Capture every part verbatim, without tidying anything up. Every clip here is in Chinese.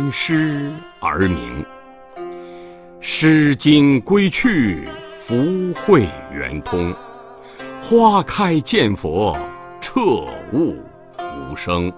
因诗而名。诗经归去，福慧圆通。花开见佛，彻悟无声。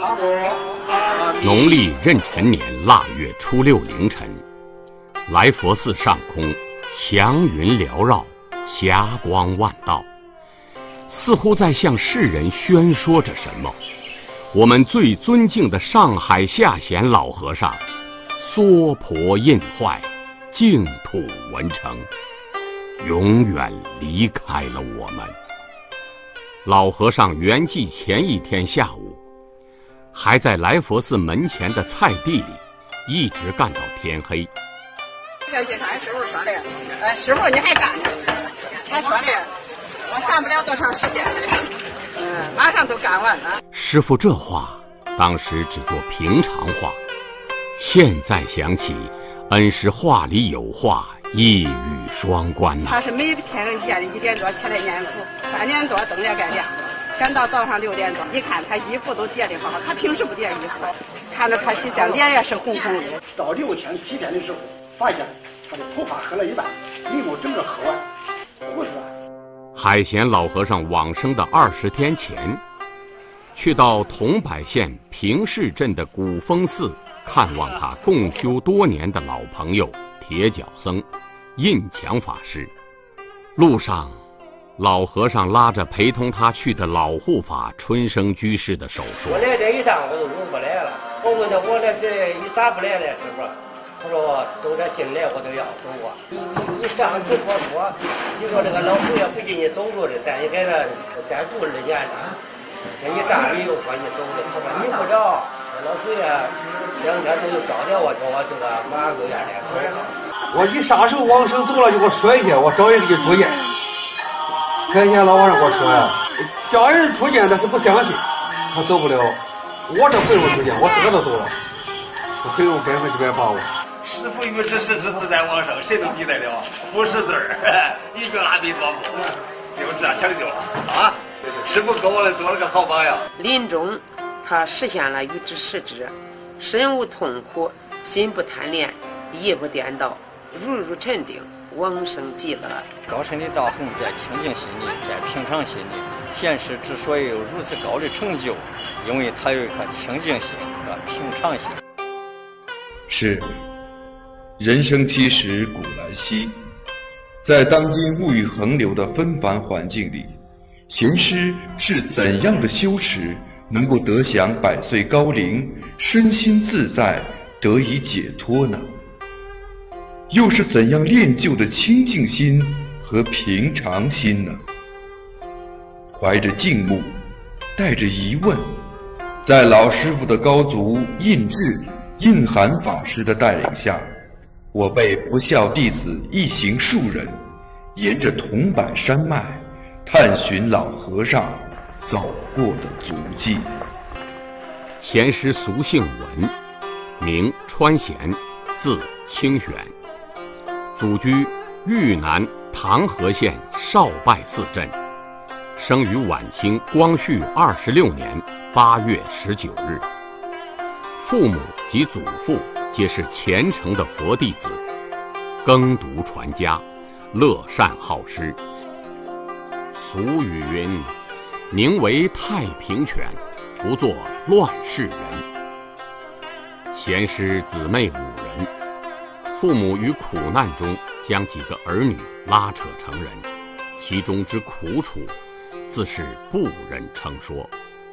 农历壬辰年腊月初六凌晨，来佛寺上空祥云缭绕，霞光万道，似乎在向世人宣说着什么。我们最尊敬的上海下贤老和尚娑婆印坏，净土文成，永远离开了我们。老和尚圆寂前一天下午，还在来佛寺门前的菜地里一直干到天黑。 这个俺师傅说的，呃，师傅你还干呢？他说的，我干不了多长时间了，嗯，马上都干完了。 师傅这话当时只做平常话，现在想起，恩师话里有话，一语双关呐、啊。 他是每天夜里一点多起来念佛，三点多灯也该亮了，赶到早上六点多，你看他衣服都叠得好，他平时不叠衣服，看着可惜相，脸也是红红的。 到六天七天的时候，发现他的头发黑了一半，眉毛整个黑完，胡子。 海贤老和尚往生的二十天前，去到桐柏县平市镇的古峰寺看望他共修多年的老朋友铁脚僧印强法师。路上，老和尚拉着陪同他去的老护法春生居士的手说：“ 我来这一趟我都用不来了。我问他我这是一啥不来了，师傅？他说都这进来我都要走啊。你你你上次我说，你说这个老祖爷不给你走路的，咱也给他再住二年了。这一站里又说你走的，他说你不着，老祖爷两天都找着我，叫我这个马上就让他走。 我一啥时候往生走了就给我说一下，我找人给你出见。开天老和尚给我说呀，叫人出见他是不相信，他走不了。我这不用出见，我自个都走了，我可以用百分之百把握。 师父与之实之自在往生，谁能抵得了？不识字儿，一句阿弥陀佛，就这样成就了啊！师父给我们做了个好榜样。 临终，他实现了与之实之，身无痛苦，心不贪恋，意不颠倒，如如沉定，往生极乐。 高深的道行在清净心里，在平常心里。贤师之所以有如此高的成就，因为他有一颗清净心和平常心。 是。人生七十古来稀，在当今物欲横流的纷繁环境里，贤师是怎样的修持能够得享百岁高龄，身心自在，得以解脱呢？又是怎样练就的清净心和平常心呢？怀着敬慕，带着疑问，在老师傅的高足印智印涵法师的带领下，我辈不孝弟子一行数人，沿着桐柏山脉，探寻老和尚走过的足迹。 贤师俗姓文，名川贤，字清玄，祖居豫南唐河县少拜寺镇，生于晚清光绪二十六年八月十九日。父母及祖父皆是虔诚的佛弟子，耕读传家，乐善好施。俗语云：“宁为太平犬，不做乱世人。”贤师姊妹五人，父母于苦难中将几个儿女拉扯成人，其中之苦楚，自是不忍称说。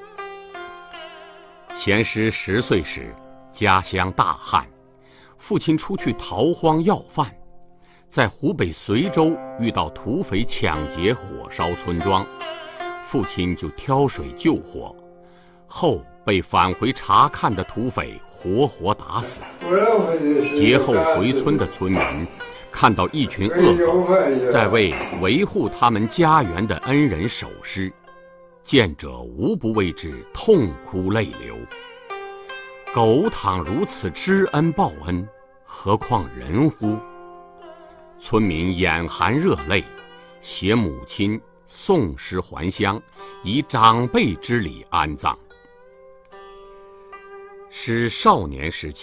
贤师十岁时，家乡大旱，父亲出去逃荒要饭，在湖北随州遇到土匪抢劫火烧村庄，父亲就挑水救火，后被返回查看的土匪活活打死。劫后回村的村民看到一群恶狗在为维护他们家园的恩人守尸，见者无不为之痛哭泪流。狗倘如此知恩报恩，何况人乎？村民眼含热泪，携母亲送尸还乡，以长辈之礼安葬。师少年时期